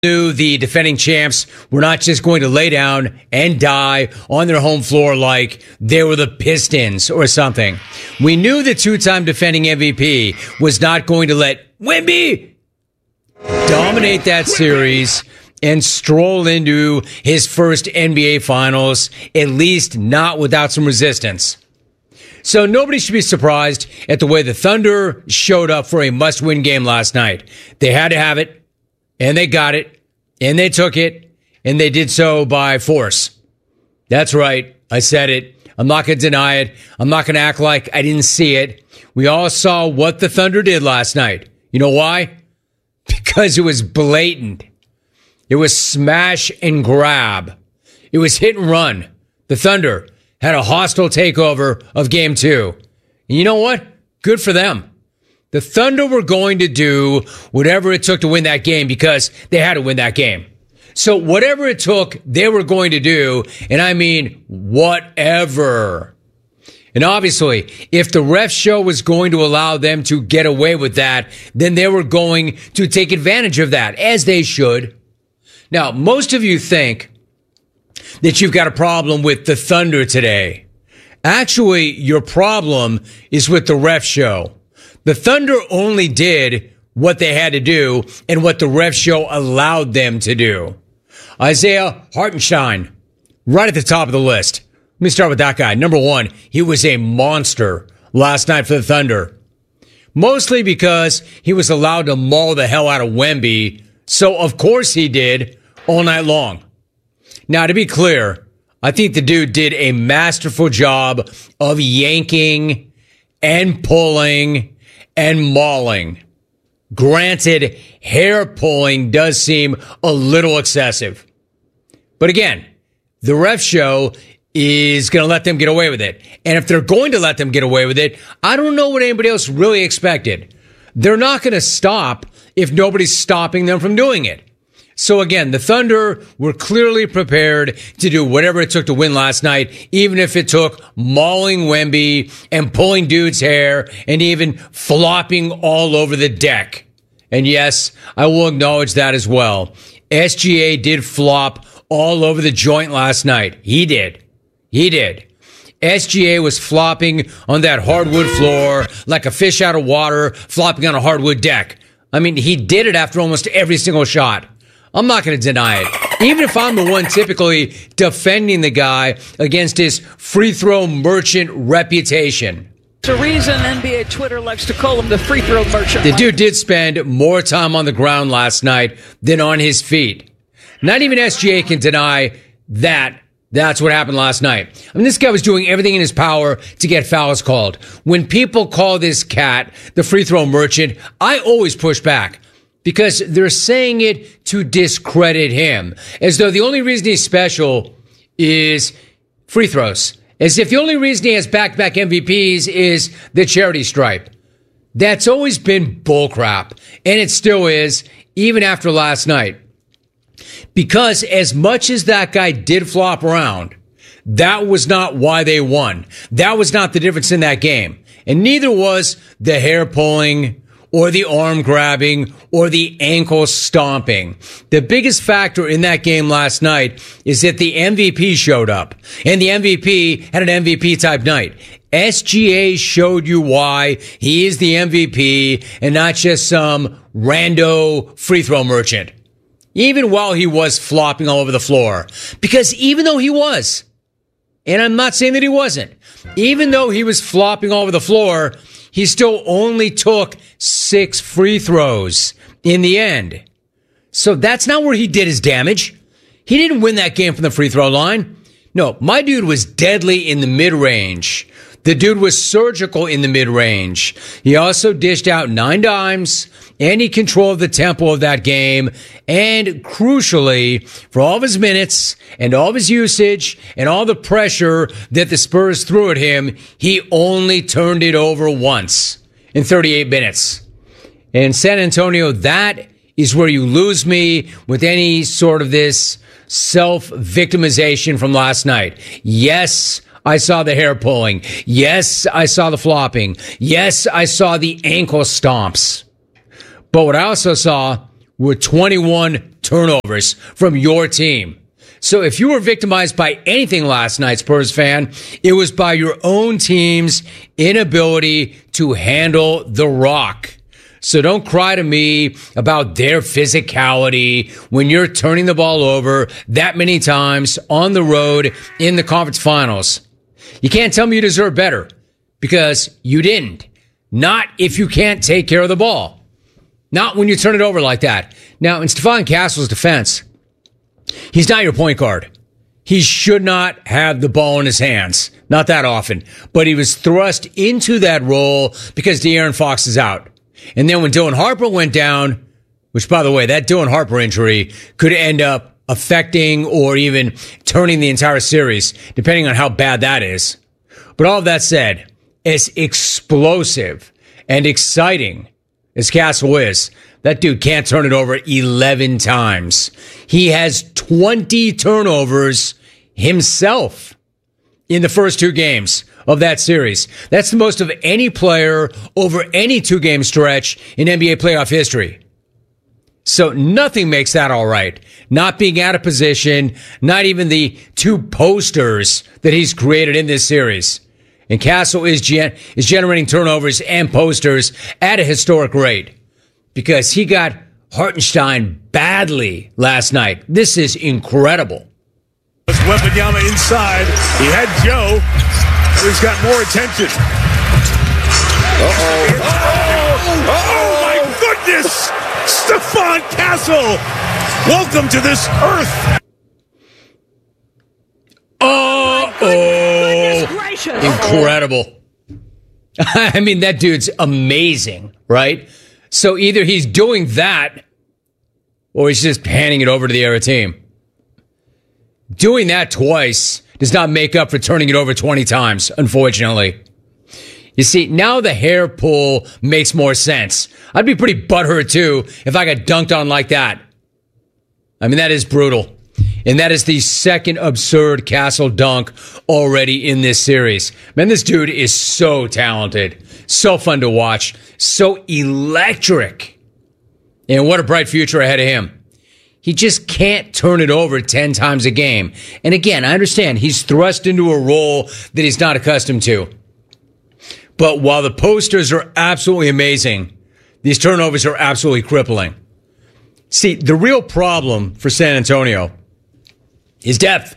knew the defending champs were not just going to lay down and die on their home floor like they were the Pistons or something. We knew the two-time defending MVP was not going to let Wemby dominate that series and stroll into his first NBA Finals, at least not without some resistance. So nobody should be surprised at the way the Thunder showed up for a must-win game last night. They had to have it, and they got it, and they took it, and they did so by force. That's right. I said it. I'm not going to deny it. I'm not going to act like I didn't see it. We all saw what the Thunder did last night. You know why? Because it was blatant. It was smash and grab. It was hit and run. The Thunder had a hostile takeover of Game 2. And you know what? Good for them. The Thunder were going to do whatever it took to win that game because they had to win that game. So whatever it took, they were going to do. And I mean, whatever. And obviously, if the ref show was going to allow them to get away with that, then they were going to take advantage of that, as they should. Now, most of you think that you've got a problem with the Thunder today. Actually, your problem is with the ref show. The Thunder only did what they had to do and what the ref show allowed them to do. Isaiah Hartenstein, right at the top of the list. Let me start with that guy. Number one, he was a monster last night for the Thunder. Mostly because he was allowed to maul the hell out of Wemby. So, of course he did all night long. Now, to be clear, I think the dude did a masterful job of yanking and pulling and mauling. Granted, hair pulling does seem a little excessive. But again, the ref show is going to let them get away with it. And if they're going to let them get away with it, I don't know what anybody else really expected. They're not going to stop if nobody's stopping them from doing it. So again, the Thunder were clearly prepared to do whatever it took to win last night, even if it took mauling Wemby and pulling dude's hair and even flopping all over the deck. And yes, I will acknowledge that as well. SGA did flop all over the joint last night. He did. SGA was flopping on that hardwood floor like a fish out of water, flopping on a hardwood deck. I mean, he did it after almost every single shot. I'm not going to deny it. Even if I'm the one typically defending the guy against his free throw merchant reputation. It's a reason NBA Twitter likes to call him the free throw merchant. The dude did spend more time on the ground last night than on his feet. Not even SGA can deny that. That's what happened last night. I mean, this guy was doing everything in his power to get fouls called. When people call this cat the free throw merchant, I always push back. Because they're saying it to discredit him. As though the only reason he's special is free throws. As if the only reason he has back-to-back MVPs is the charity stripe. That's always been bullcrap. And it still is, even after last night. Because as much as that guy did flop around, that was not why they won. That was not the difference in that game. And neither was the hair pulling or the arm grabbing, or the ankle stomping. The biggest factor in that game last night is that the MVP showed up. And the MVP had an MVP type night. SGA showed you why he is the MVP and not just some rando free throw merchant. Even while he was flopping all over the floor. Because even though he was, and I'm not saying that he wasn't, even though he was flopping all over the floor, he still only took 6 free throws in the end. So that's not where he did his damage. He didn't win that game from the free throw line. No, my dude was deadly in the mid-range. The dude was surgical in the mid-range. He also dished out 9 dimes, and he controlled the tempo of that game. And crucially, for all of his minutes and all of his usage and all the pressure that the Spurs threw at him, he only turned it over once in 38 minutes. In San Antonio, that is where you lose me with any sort of this self-victimization from last night. Yes, I saw the hair pulling. Yes, I saw the flopping. Yes, I saw the ankle stomps. But what I also saw were 21 turnovers from your team. So if you were victimized by anything last night, Spurs fan, it was by your own team's inability to handle the rock. So don't cry to me about their physicality when you're turning the ball over that many times on the road in the conference finals. You can't tell me you deserve better because you didn't. Not if you can't take care of the ball. Not when you turn it over like that. Now, in Stephon Castle's defense, he's not your point guard. He should not have the ball in his hands. Not that often. But he was thrust into that role because De'Aaron Fox is out. And then when Dylan Harper went down, which, by the way, that Dylan Harper injury could end up affecting or even turning the entire series, depending on how bad that is. But all of that said, as explosive and exciting as Castle is, that dude can't turn it over 11 times. He has 20 turnovers himself in the first 2 games of that series. That's the most of any player over any 2-game stretch in NBA playoff history. So nothing makes that all right. Not being out of position, not even the 2 posters that he's created in this series. And Castle is generating turnovers and posters at a historic rate because he got Hartenstein badly last night. This is incredible. Wembanyama inside. He had Joe. He's got more attention. Oh my goodness! Stephon Castle! Welcome to this earth! Incredible. I mean, that dude's amazing, right? So either he's doing that or he's just handing it over to the other team. Doing that twice does not make up for turning it over 20 times, unfortunately. You see, now the hair pull makes more sense. I'd be pretty butthurt, too, if I got dunked on like that. I mean, that is brutal. And that is the second absurd Castle dunk already in this series. Man, this dude is so talented. So fun to watch. So electric. And what a bright future ahead of him. He just can't turn it over 10 times a game. And again, I understand he's thrust into a role that he's not accustomed to. But while the posters are absolutely amazing, these turnovers are absolutely crippling. See, the real problem for San Antonio is depth.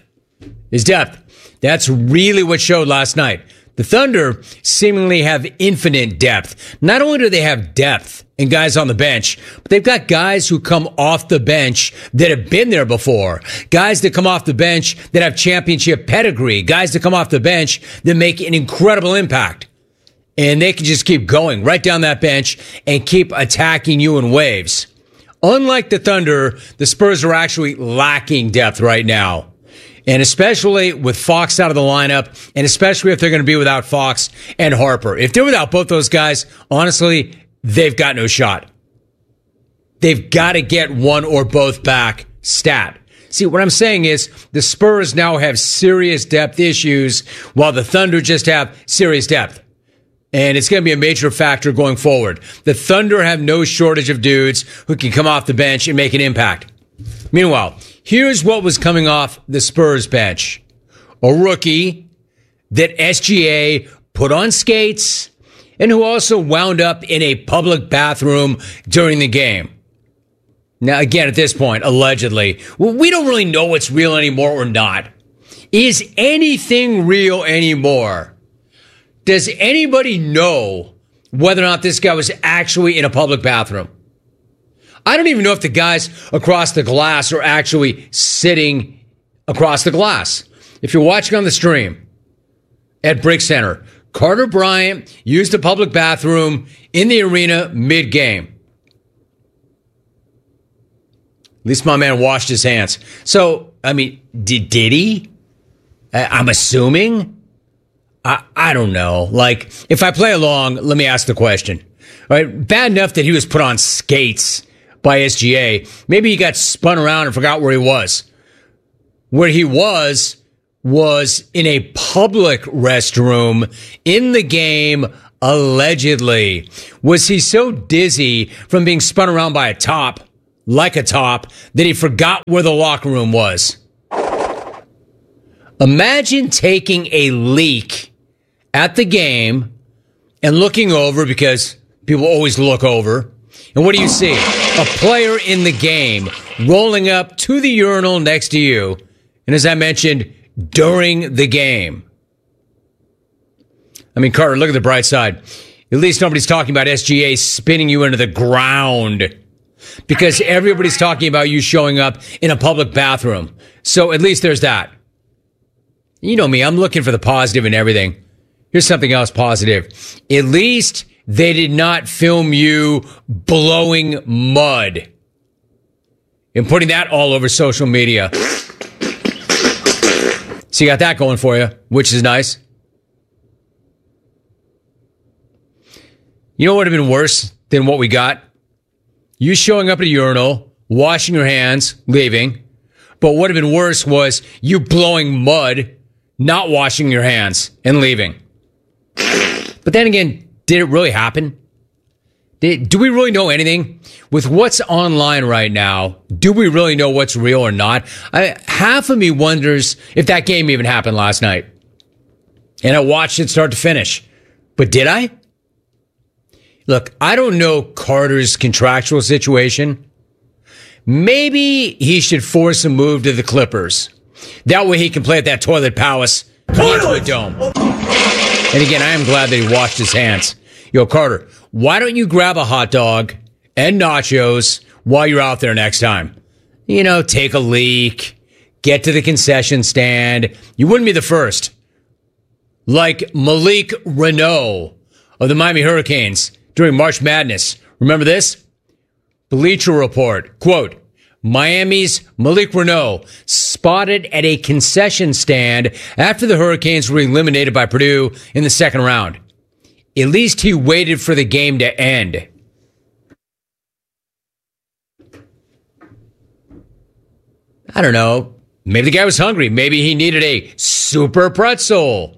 That's really what showed last night. The Thunder seemingly have infinite depth. Not only do they have depth and guys on the bench, but they've got guys who come off the bench that have been there before. Guys that come off the bench that have championship pedigree. Guys that come off the bench that make an incredible impact. And they can just keep going right down that bench and keep attacking you in waves. Unlike the Thunder, the Spurs are actually lacking depth right now. And especially with Fox out of the lineup, and especially if they're going to be without Fox and Harper. If they're without both those guys, honestly, they've got no shot. They've got to get one or both back stat. See, what I'm saying is the Spurs now have serious depth issues while the Thunder just have serious depth. And it's going to be a major factor going forward. The Thunder have no shortage of dudes who can come off the bench and make an impact. Meanwhile, here's what was coming off the Spurs bench. A rookie that SGA put on skates and who also wound up in a public bathroom during the game. Now, again, at this point, allegedly, we don't really know what's real anymore or not. Is anything real anymore? Does anybody know whether or not this guy was actually in a public bathroom? I don't even know if the guys across the glass are actually sitting across the glass. If you're watching on the stream at Brick Center, Carter Bryant used a public bathroom in the arena mid-game. At least my man washed his hands. So, I mean, did he? I'm assuming. I don't know. Like, if I play along, let me ask the question. All right, bad enough that he was put on skates by SGA. Maybe he got spun around and forgot where he was. Where he was in a public restroom in the game, allegedly. Was he so dizzy from being spun around by a top like a top that he forgot where the locker room was. Imagine taking a leak at the game and looking over, because people always look over. And what do you see? A player in the game rolling up to the urinal next to you. And as I mentioned, during the game. I mean, Carter, look at the bright side. At least nobody's talking about SGA spinning you into the ground, because everybody's talking about you showing up in a public bathroom. So at least there's that. You know me, I'm looking for the positive in everything. Here's something else positive. At least they did not film you blowing mud and putting that all over social media. So you got that going for you, which is nice. You know what would have been worse than what we got? You showing up at a urinal, washing your hands, leaving. But what would have been worse was you blowing mud, not washing your hands, and leaving. But then again, did it really happen? Do we really know anything? With what's online right now, do we really know what's real or not? Half of me wonders if that game even happened last night. And I watched it start to finish. But did I? Look, I don't know Carter's contractual situation. Maybe he should force a move to the Clippers. That way he can play at that Toilet Palace Conduit Dome. And again, I am glad that he washed his hands. Yo, Carter, why don't you grab a hot dog and nachos while you're out there next time? You know, take a leak, get to the concession stand. You wouldn't be the first. Like Malik Renault of the Miami Hurricanes during March Madness. Remember this? Bleacher Report, quote, Miami's Malik Renault spotted at a concession stand after the Hurricanes were eliminated by Purdue in the second round. At least he waited for the game to end. I don't know. Maybe the guy was hungry. Maybe he needed a super pretzel.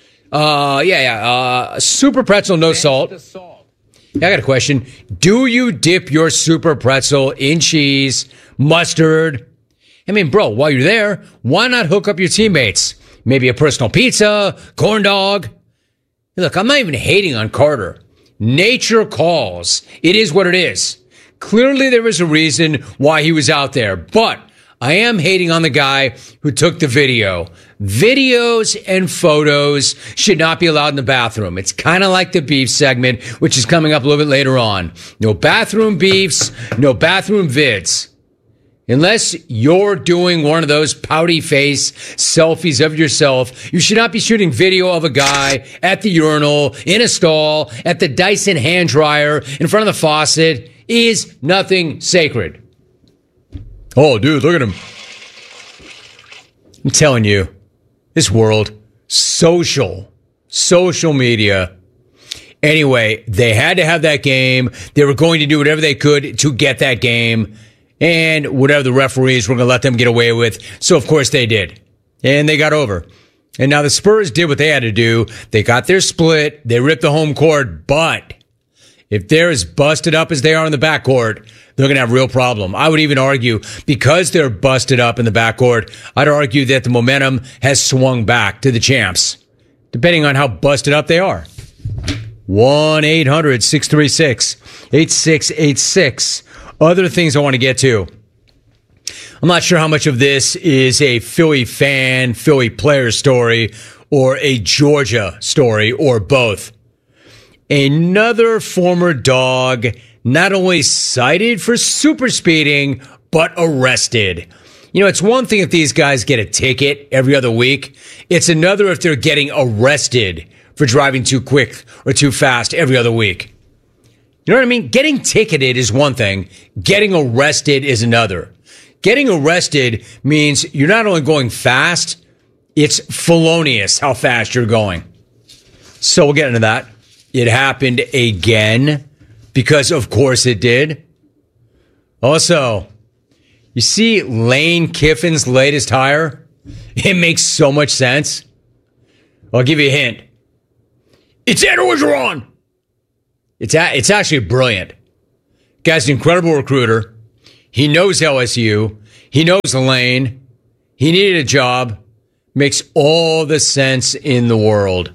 Super pretzel, no salt. I got a question. Do you dip your super pretzel in cheese, mustard? I mean, bro, while you're there, why not hook up your teammates? Maybe a personal pizza, corn dog. Look, I'm not even hating on Carter. Nature calls. It is what it is. Clearly there was a reason why he was out there, but I am hating on the guy who took the video. Videos and photos should not be allowed in the bathroom. It's kind of like the beef segment, which is coming up a little bit later on. No bathroom beefs, no bathroom vids. Unless you're doing one of those pouty face selfies of yourself, you should not be shooting video of a guy at the urinal, in a stall, at the Dyson hand dryer, in front of the faucet. Is nothing sacred. Oh, dude, look at him. I'm telling you, this world, social media. Anyway, they had to have that game. They were going to do whatever they could to get that game. And whatever the referees were going to let them get away with. So, of course, they did. And they got over. And now the Spurs did what they had to do. They got their split. They ripped the home court. But if they're as busted up as they are in the backcourt, they're going to have a real problem. I would even argue, because they're busted up in the backcourt, I'd argue that the momentum has swung back to the champs, depending on how busted up they are. 1-800-636-8686. Other things I want to get to. I'm not sure how much of this is a Philly fan, Philly player story, or a Georgia story, or both. Another former dog not only cited for super speeding, but arrested. You know, it's one thing if these guys get a ticket every other week. It's another if they're getting arrested for driving too quick or too fast every other week. You know what I mean? Getting ticketed is one thing. Getting arrested is another. Getting arrested means you're not only going fast, it's felonious how fast you're going. So we'll get into that. It happened again, because of course it did. Also, you see Lane Kiffin's latest hire? It makes so much sense. I'll give you a hint. It's Ed Orgeron. It's actually brilliant. Guy's an incredible recruiter. He knows LSU. He knows the lane. He needed a job. Makes all the sense in the world.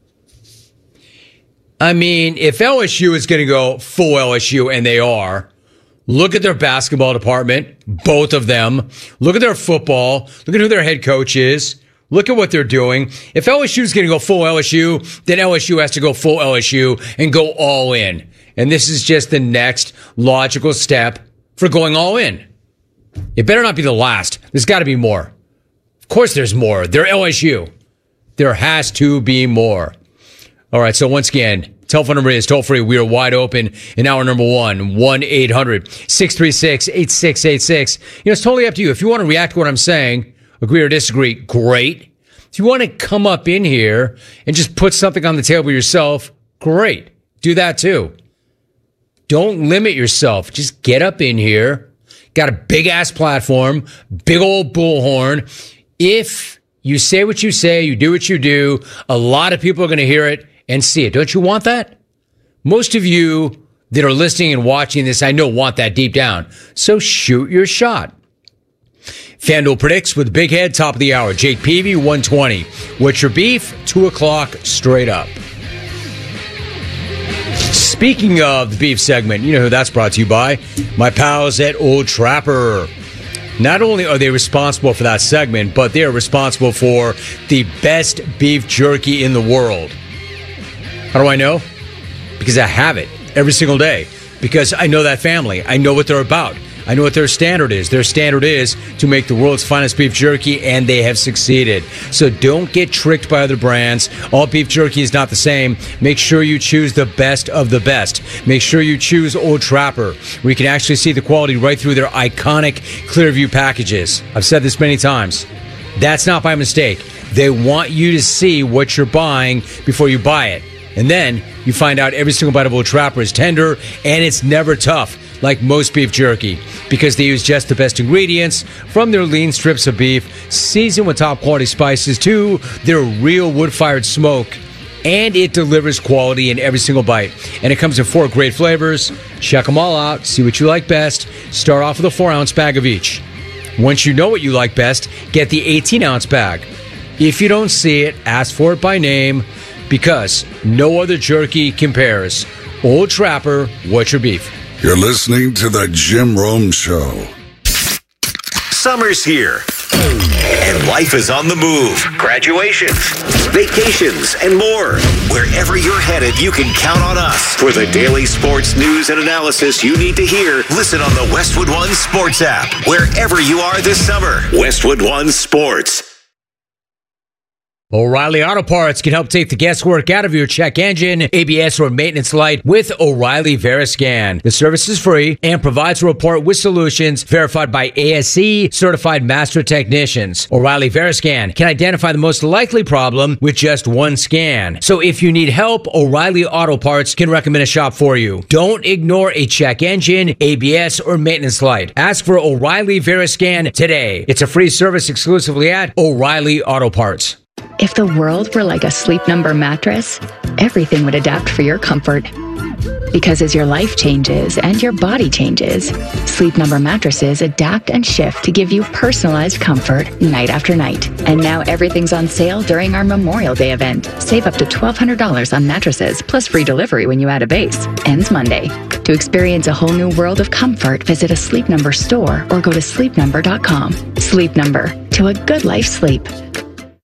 I mean, if LSU is going to go full LSU, and they are, look at their basketball department, both of them. Look at their football. Look at who their head coach is. Look at what they're doing. If LSU is going to go full LSU, then LSU has to go full LSU and go all in. And this is just the next logical step for going all in. It better not be the last. There's got to be more. Of course there's more. They're LSU. There has to be more. All right, so once again, telephone number is toll-free. We are wide open in hour number 1, 1-800-636-8686. It's totally up to you. If you want to react to what I'm saying, agree or disagree, great. If you want to come up in here and just put something on the table yourself, great. Do that too. Don't limit yourself. Just get up in here. Got a big-ass platform, big old bullhorn. If you say what you say, you do what you do, a lot of people are going to hear it and see it. Don't you want that? Most of you that are listening and watching this, I know, want that deep down. So shoot your shot. FanDuel predicts with Big Head, top of the hour. Jake Peavy, 120. What's your beef? 2 o'clock, straight up. Speaking of the beef segment, you know who that's brought to you by? My pals at Old Trapper. Not only are they responsible for that segment, but they are responsible for the best beef jerky in the world. How do I know? Because I have it every single day. Because I know that family. I know what they're about. I know what their standard is. Their standard is to make the world's finest beef jerky, and they have succeeded. So don't get tricked by other brands. All beef jerky is not the same. Make sure you choose the best of the best. Make sure you choose Old Trapper, where you can actually see the quality right through their iconic Clearview packages. I've said this many times. That's not by mistake. They want you to see what you're buying before you buy it. And then you find out every single bite of Old Trapper is tender, and it's never tough, like most beef jerky, because they use just the best ingredients from their lean strips of beef, seasoned with top quality spices to their real wood-fired smoke, and it delivers quality in every single bite. And it comes in 4 great flavors. Check them all out. See what you like best. Start off with a 4-ounce bag of each. Once you know what you like best, get the 18-ounce bag. If you don't see it, ask for it by name, because no other jerky compares. Old Trapper, what's your beef? You're listening to The Jim Rome Show. Summer's here, and life is on the move. Graduations, vacations, and more. Wherever you're headed, you can count on us for the daily sports news and analysis you need to hear. Listen on the Westwood One Sports app, wherever you are this summer. Westwood One Sports. O'Reilly Auto Parts can help take the guesswork out of your check engine, ABS, or maintenance light with O'Reilly Veriscan. The service is free and provides a report with solutions verified by ASE certified master technicians. O'Reilly Veriscan can identify the most likely problem with just one scan. So if you need help, O'Reilly Auto Parts can recommend a shop for you. Don't ignore a check engine, ABS, or maintenance light. Ask for O'Reilly Veriscan today. It's a free service exclusively at O'Reilly Auto Parts. If the world were like a Sleep Number mattress, everything would adapt for your comfort. Because as your life changes and your body changes, Sleep Number mattresses adapt and shift to give you personalized comfort night after night. And now everything's on sale during our Memorial Day event. Save up to $1,200 on mattresses, plus free delivery when you add a base. Ends Monday. To experience a whole new world of comfort, visit a Sleep Number store or go to sleepnumber.com. Sleep Number. To a good life sleep.